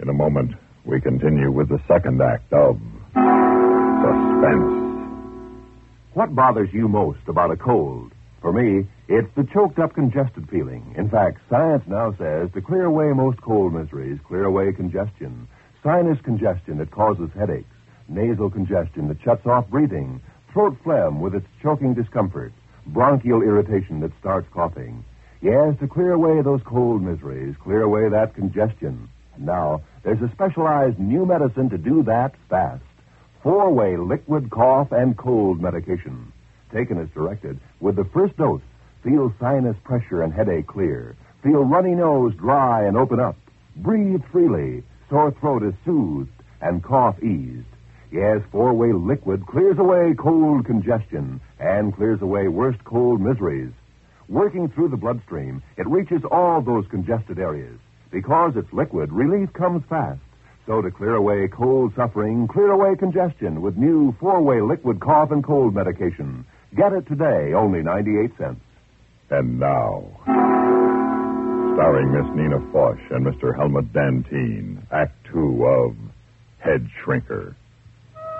In a moment, we continue with the second act of Suspense. What bothers you most about a cold? For me, it's the choked-up, congested feeling. In fact, science now says to clear away most cold miseries, clear away congestion. Sinus congestion that causes headaches, nasal congestion that shuts off breathing, throat phlegm with its choking discomfort, bronchial irritation that starts coughing. Yes, to clear away those cold miseries, clear away that congestion. And now, there's a specialized new medicine to do that fast. 4-way liquid cough and cold medication. Taken as directed, with the first dose, feel sinus pressure and headache clear. Feel runny nose dry and open up. Breathe freely. Sore throat is soothed and cough eased. Yes, 4-way liquid clears away cold congestion and clears away worst cold miseries. Working through the bloodstream, it reaches all those congested areas. Because it's liquid, relief comes fast. So to clear away cold suffering, clear away congestion with new 4-way liquid cough and cold medication. Get it today, only 98 cents. And now, starring Miss Nina Foch and Mr. Helmut Dantine, Act 2 of Head Shrinker.